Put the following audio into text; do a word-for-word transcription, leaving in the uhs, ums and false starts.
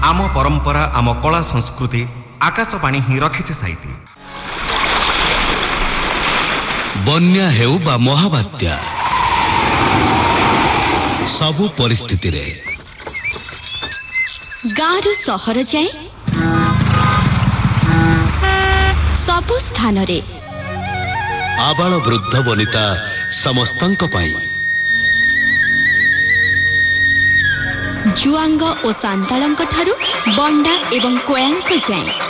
आम परंपरा आम कला संस्कृति आकाशवाणी ही रखिছে साइती। बन्या हेउ बा महाबात्या सबु परिस्थिति रे गाँव सहर जाए सबु स्थान रे आबाल वृद्ध वनिता समस्तंक पाई जुआंग और सांतालंक ठारू बंडा एवं कोयांक जाए